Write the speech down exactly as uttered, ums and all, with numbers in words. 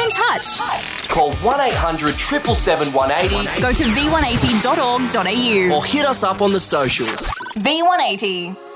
in touch. Call one eight hundred seven seven seven one eight zero Go to v one eighty dot org dot a u or hit us up on the socials. V one eighty.